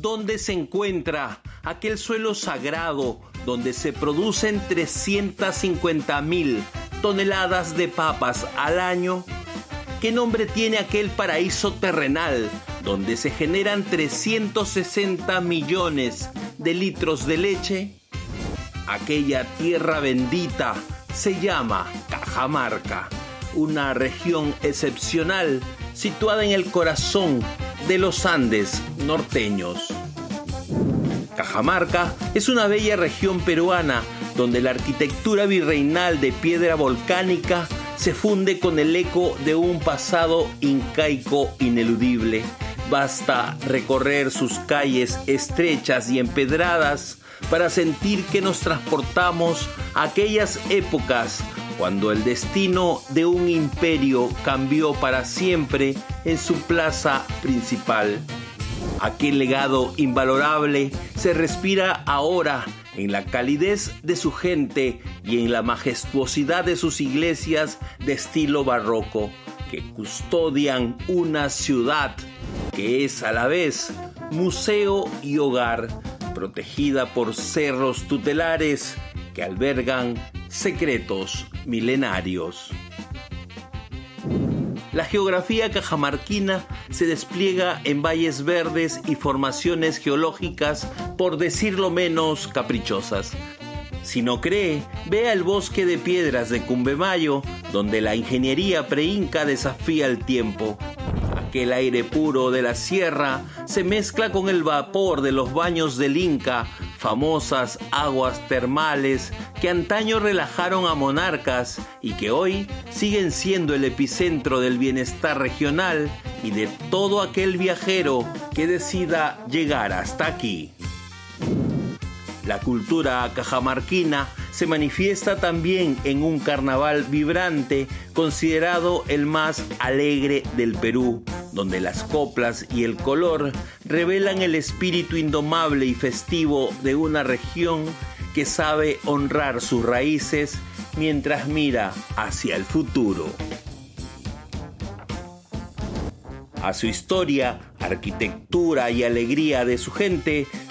¿Dónde se encuentra aquel suelo sagrado donde se producen 350.000 toneladas de papas al año? ¿Qué nombre tiene aquel paraíso terrenal donde se generan 360 millones de litros de leche? Aquella tierra bendita se llama Cajamarca, una región excepcional situada en el corazón de los Andes norteños. Cajamarca es una bella región peruana donde la arquitectura virreinal de piedra volcánica se funde con el eco de un pasado incaico ineludible. Basta recorrer sus calles estrechas y empedradas para sentir que nos transportamos a aquellas épocas cuando el destino de un imperio cambió para siempre en su plaza principal. Aquel legado invalorable se respira ahora en la calidez de su gente y en la majestuosidad de sus iglesias de estilo barroco, que custodian una ciudad que es a la vez museo y hogar, protegida por cerros tutelares que albergan secretos milenarios. La geografía cajamarquina se despliega en valles verdes y formaciones geológicas, por decirlo menos, caprichosas. Si no cree, vea el bosque de piedras de Cumbemayo, donde la ingeniería preinca desafía el tiempo. Aquel aire puro de la sierra se mezcla con el vapor de los baños del Inca, famosas aguas termales que antaño relajaron a monarcas y que hoy siguen siendo el epicentro del bienestar regional y de todo aquel viajero que decida llegar hasta aquí. La cultura cajamarquina se manifiesta también en un carnaval vibrante, considerado el más alegre del Perú, donde las coplas y el color revelan el espíritu indomable y festivo de una región que sabe honrar sus raíces mientras mira hacia el futuro. A su historia, arquitectura y alegría de su gente